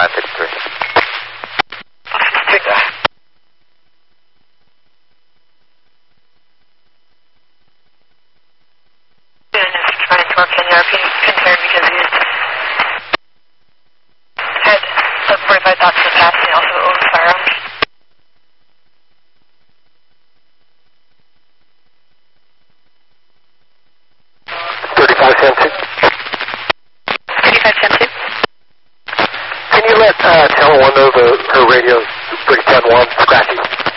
5553. Take that. And if trying to work in Europe, he's concerned because he's had 45 thoughts in the past and he also owns firearms. Can you let Channel 1 know her radio's 310-1, scratchy?